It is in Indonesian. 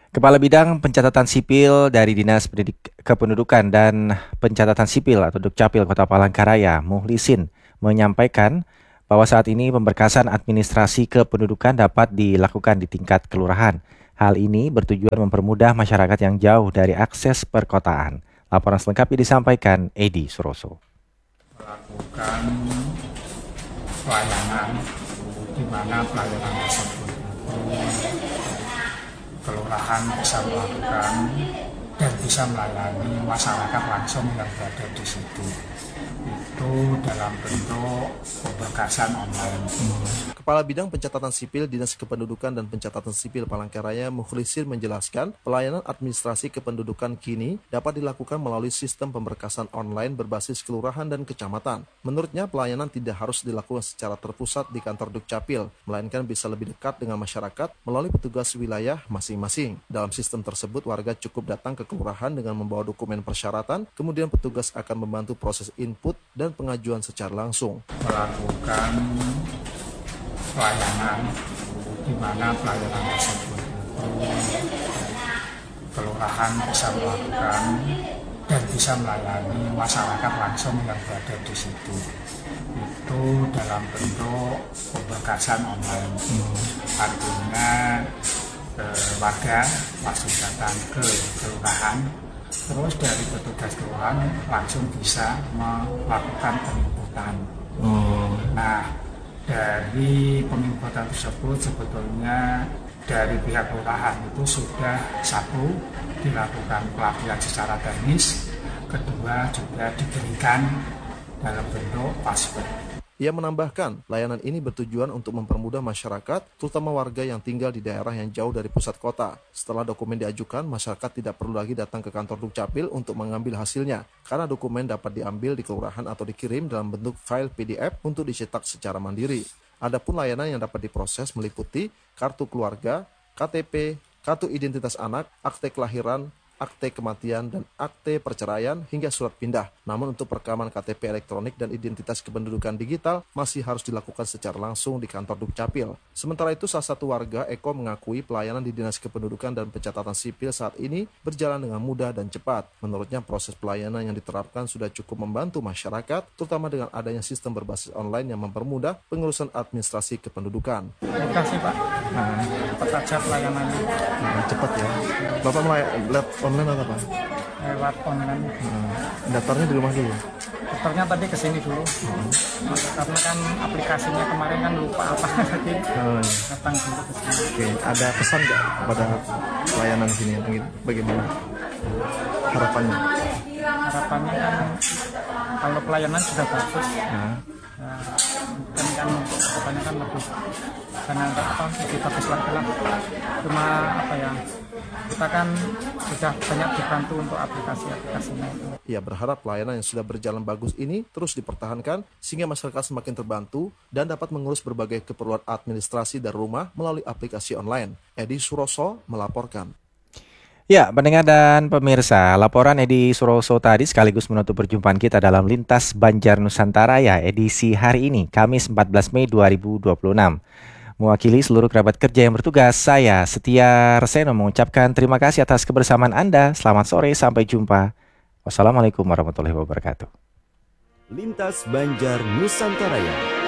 Kepala Bidang Pencatatan Sipil dari Dinas Kependudukan dan Pencatatan Sipil atau Dukcapil Kota Palangkaraya, Muhlisin, menyampaikan bahwa saat ini pemberkasan administrasi kependudukan dapat dilakukan di tingkat kelurahan. Hal ini bertujuan mempermudah masyarakat yang jauh dari akses perkotaan. Laporan selengkapnya disampaikan Edi Suroso. Melakukan pelayanan di mana pelayanan tersebut kelurahan bisa melakukan dan bisa melayani masyarakat langsung yang berada di situ. Itu dalam bentuk pemberkasan online. Kepala Bidang Pencatatan Sipil Dinas Kependudukan dan Pencatatan Sipil Palangkaraya Mukhlisin menjelaskan pelayanan administrasi kependudukan kini dapat dilakukan melalui sistem pemberkasan online berbasis kelurahan dan kecamatan. Menurutnya pelayanan tidak harus dilakukan secara terpusat di kantor Dukcapil, melainkan bisa lebih dekat dengan masyarakat melalui petugas wilayah masing-masing. Dalam sistem tersebut warga cukup datang ke kelurahan dengan membawa dokumen persyaratan, kemudian petugas akan membantu proses input dan pengajuan secara langsung. Melakukan pelayanan di mana pelayanan tersebut kelurahan bisa melakukan dan bisa melayani masyarakat langsung yang berada di situ. Itu dalam bentuk pemberkasan online. Artinya warga langsung datang ke kelurahan, terus dari petugas kelurahan langsung bisa melakukan penginputan. Nah, dari penginputan tersebut sebetulnya dari pihak kelurahan itu sudah satu dilakukan pelatihan secara teknis, kedua juga diberikan dalam bentuk password. Ia menambahkan, layanan ini bertujuan untuk mempermudah masyarakat, terutama warga yang tinggal di daerah yang jauh dari pusat kota. Setelah dokumen diajukan, masyarakat tidak perlu lagi datang ke kantor Dukcapil untuk mengambil hasilnya, karena dokumen dapat diambil di kelurahan atau dikirim dalam bentuk file PDF untuk dicetak secara mandiri. Adapun layanan yang dapat diproses meliputi kartu keluarga, KTP, kartu identitas anak, akte kelahiran, akte kematian, dan akte perceraian hingga surat pindah. Namun untuk perekaman KTP elektronik dan identitas kependudukan digital masih harus dilakukan secara langsung di kantor Dukcapil. Sementara itu salah satu warga, Eko, mengakui pelayanan di Dinas Kependudukan dan Pencatatan Sipil saat ini berjalan dengan mudah dan cepat. Menurutnya proses pelayanan yang diterapkan sudah cukup membantu masyarakat, terutama dengan adanya sistem berbasis online yang mempermudah pengurusan administrasi kependudukan. Terima kasih Pak. Cepat saja pelayanannya. Cepat ya. Bapak lihat online atau apa? Lewat online. Daftarnya di rumah dulu. Daftarnya tadi kesini dulu. Karena kan aplikasinya kemarin kan lupa apa jadi datang dulu ke sini. Oke, ada pesan nggak pada pelayanan sini? Bagaimana harapannya? Harapannya kan kalau pelayanan sudah bagus. Kan untuk kedepannya kan lebih karena lebih bagus lagi lah. Cuma kita kan sudah banyak dibantu untuk aplikasinya itu. Ia berharap pelayanan yang sudah berjalan bagus ini terus dipertahankan sehingga masyarakat semakin terbantu dan dapat mengurus berbagai keperluan administrasi dari rumah melalui aplikasi online. Edi Suroso melaporkan. Ya, pendengar dan pemirsa, laporan Edi Suroso tadi sekaligus menutup perjumpaan kita dalam Lintas Banjar Nusantara ya, edisi hari ini, Kamis 14 Mei 2026. Mewakili seluruh kerabat kerja yang bertugas, saya Setia Reseno mengucapkan terima kasih atas kebersamaan Anda. Selamat sore, sampai jumpa. Wassalamualaikum warahmatullahi wabarakatuh. Lintas Banjar Nusantara.